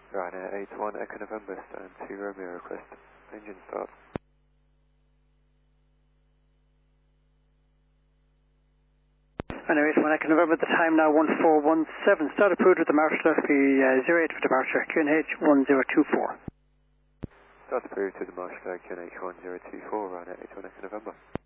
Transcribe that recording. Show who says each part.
Speaker 1: Ryanair 81 Echo November, stand 2 Romeo request. Engine start.
Speaker 2: Ryanair 81 Echo November, the time now 1417. Start approved with the marshal SP 08 for departure, QNH 1024.
Speaker 1: Start approved to the Marshall QNH 1024, Ryanair 81 Echo November.